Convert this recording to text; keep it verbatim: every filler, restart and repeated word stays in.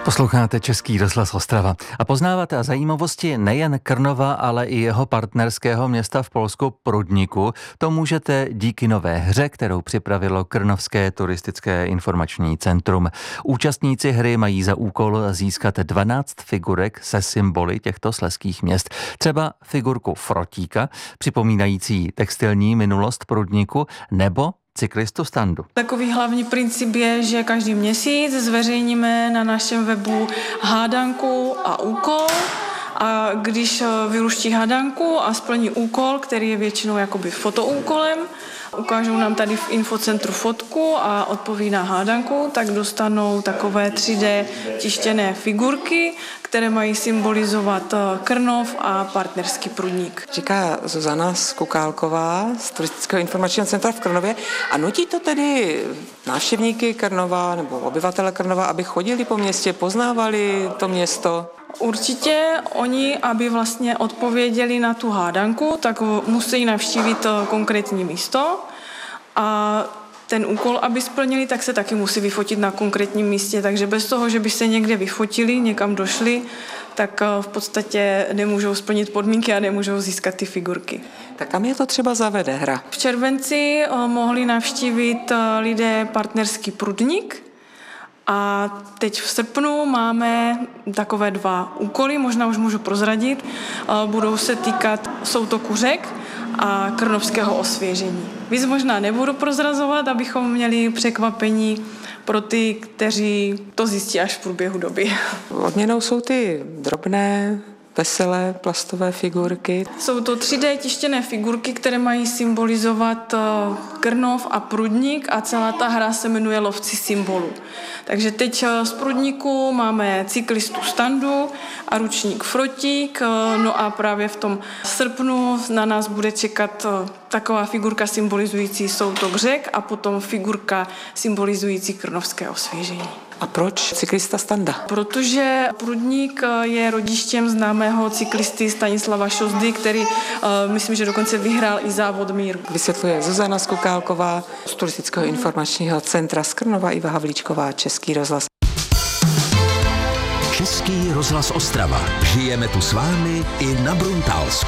Posloucháte Český rozhlas Ostrava a poznáváte zajímavosti nejen Krnova, ale i jeho partnerského města v Polsku Prudniku. To můžete díky nové hře, kterou připravilo Krnovské turistické informační centrum. Účastníci hry mají za úkol získat dvanáct figurek se symboly těchto slezských měst. Třeba figurku Frotíka, připomínající textilní minulost Prudniku, nebo cyklistu Standu. Takový hlavní princip je, že každý měsíc zveřejníme na našem webu hádanku a úkol. A když vyluští hádanku a splní úkol, který je většinou jakoby fotoúkolem, ukážou nám tady v infocentru fotku a odpoví na hádanku, tak dostanou takové tři dé tištěné figurky, které mají symbolizovat Krnov a partnerský Prudník. Říká Zuzana Skukálková z Turistického informačního centra v Krnově. A nutí to tedy návštěvníky Krnova nebo obyvatele Krnova, aby chodili po městě, poznávali to město? Určitě oni, aby vlastně odpověděli na tu hádanku, tak musí navštívit konkrétní místo a ten úkol, aby splnili, tak se taky musí vyfotit na konkrétním místě, takže bez toho, že by se někde vyfotili, někam došli, tak v podstatě nemůžou splnit podmínky a nemůžou získat ty figurky. Tak kam je to třeba zavede hra? V červenci mohli navštívit lidé partnerský Prudník. A teď v srpnu máme takové dva úkoly, možná už můžu prozradit. Budou se týkat soutoku řek a krnovského osvěžení. Víc možná nebudu prozrazovat, abychom měli překvapení pro ty, kteří to zjistí až v průběhu doby. Odměnou jsou ty drobné, veselé plastové figurky. Jsou to tři dé tištěné figurky, které mají symbolizovat Krnov a Prudník a celá ta hra se jmenuje Lovci symbolů. Takže teď z Prudníku máme cyklistu Standu a ručník Frotík, no a právě v tom srpnu na nás bude čekat taková figurka symbolizující soutok řek a potom figurka symbolizující krnovské osvěžení. A proč cyklista Standa? Protože Prudník je rodištěm známého cyklisty Stanislava Šozdy, který myslím, že dokonce vyhrál i závod míru. Vysvětluje Zuzana Skukálková z Turistického informačního centra z Krnova, Iva Havlíčková, Český rozhlas. Český rozhlas Ostrava. Žijeme tu s vámi i na Bruntálsku.